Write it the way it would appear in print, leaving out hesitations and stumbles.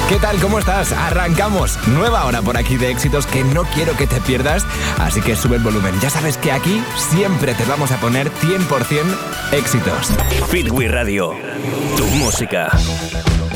¿Qué tal? ¿Cómo estás? Arrancamos. Nueva hora por aquí de éxitos que no quiero que te pierdas, así que sube el volumen. Ya sabes que aquí siempre te vamos a poner 100% éxitos. Fit We Radio, tu música.